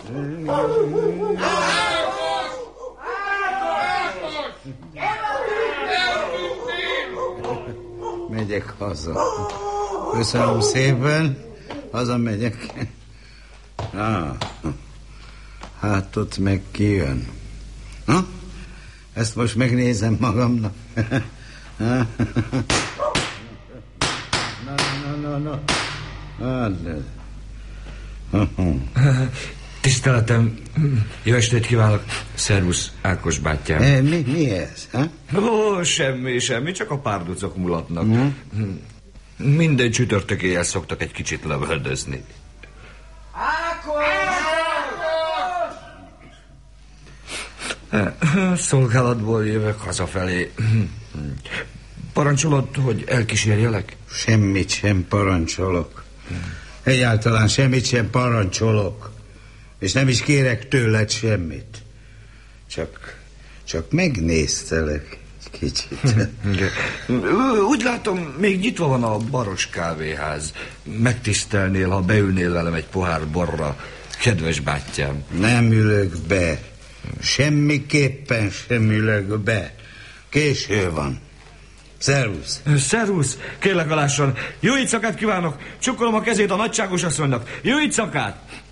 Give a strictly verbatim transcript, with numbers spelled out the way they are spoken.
Megyek haza. Köszönöm szépen. Haza megyek. Ah, hát ott meg kijön. Ha? Ezt most megnézem magamnak. Na, na, na, na. Hát, de... Tiszteletem, jó estét kívánok. Szervusz, Ákos bátyám. E, mi, mi ez? Ha? Ó, semmi, semmi, csak a párducok mulatnak. Mm. Minden csütörtök éjjel szoktak egy kicsit lövöldözni. Ákos! Ákos! Szolgálatból jövök hazafelé. Parancsolod, hogy elkísérjelek? Semmit sem parancsolok. Egyáltalán semmit sem parancsolok. És nem is kérek tőled semmit. Csak, csak megnéztelek egy kicsit. Úgy látom, még nyitva van a baros kávéház. Megtisztelnél, ha beülnél velem egy pohár borra, kedves bátyám. Nem ülök be. Semmiképpen sem ülök be. Késő van. Szervusz. Szervusz, kérlek alásson. Jó éjszakát kívánok. Csukkolom a kezét a nagyságos asszonynak. Jó éjszakát.